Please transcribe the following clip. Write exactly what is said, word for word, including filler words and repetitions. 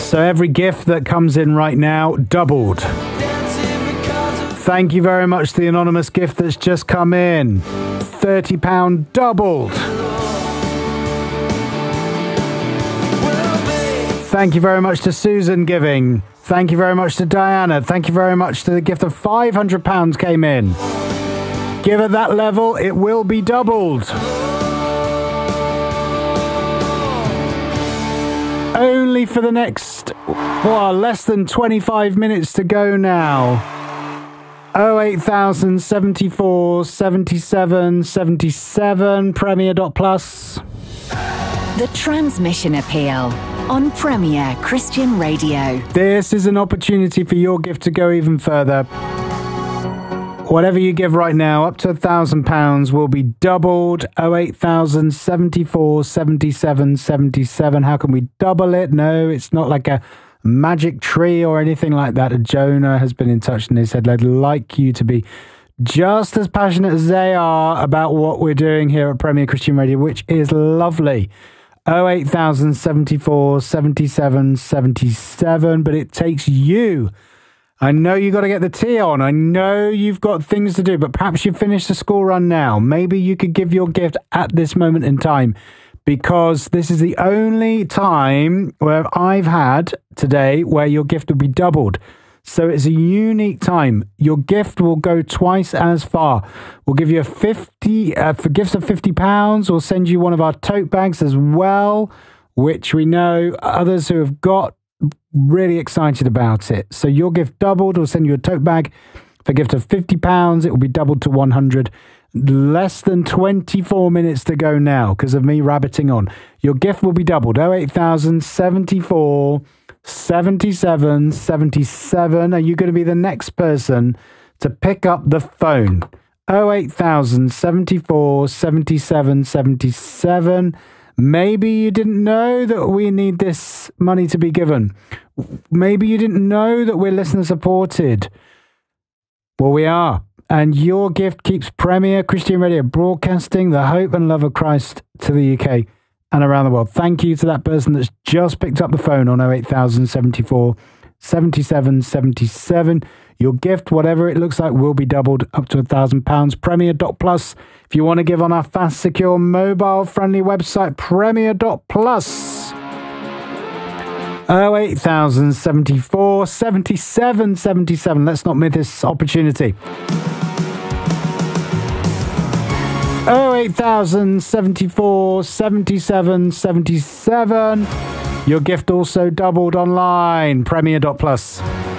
So every gift that comes in right now, doubled. Thank you very much to the anonymous gift that's just come in. thirty pounds doubled. Thank you very much to Susan giving. Thank you very much to Diana. Thank you very much to the gift of five hundred pounds came in. Give at that level, it will be doubled. Only for the next, well, less than twenty-five minutes to go now. oh eight thousand seventy-four seventy-seven seventy-seven Premier dot plus. The Transmission Appeal on Premier Christian Radio. This is an opportunity for your gift to go even further. Whatever you give right now, up to a thousand pounds will be doubled. oh eight thousand seventy-four seventy-seven seventy-seven. How can we double it? No, it's not like a magic tree or anything like that. Jonah has been in touch and they said they'd like you to be just as passionate as they are about what we're doing here at Premier Christian Radio, which is lovely. oh eight thousand seventy-four seventy-seven seventy-seven. But it takes you. I know you got to get the tea on. I know you've got things to do, but perhaps you've finished the school run now. Maybe you could give your gift at this moment in time, because this is the only time where I've had today where your gift will be doubled. So it's a unique time. Your gift will go twice as far. We'll give you a fifty uh, for gifts of fifty pounds. We'll send you one of our tote bags as well, which we know others who have got really excited about it. So your gift doubled. We'll send you a tote bag for a gift of fifty pounds. It will be doubled to one hundred. Less than twenty-four minutes to go now because of me rabbiting on. Your gift will be doubled. oh eight thousand seventy-four seventy-seven seventy-seven. Are you going to be the next person to pick up the phone? oh eight thousand seventy-four seventy-seven seventy-seven. Maybe you didn't know that we need this money to be given. Maybe you didn't know that we're listener supported. Well, we are. And your gift keeps Premier Christian Radio broadcasting the hope and love of Christ to the U K and around the world. Thank you to that person that's just picked up the phone on oh eight thousand seventy-four seventy-seven seventy-seven. Your gift, whatever it looks like, will be doubled up to a thousand pounds. Premier dot plus. If you want to give on our fast, secure, mobile-friendly website, Premier dot plus. oh eight thousand seventy-four seventy-seven seventy-seven. Let's not miss this opportunity. oh eight thousand seventy-four seventy-seven seventy-seven. Your gift also doubled online. Premier dot plus.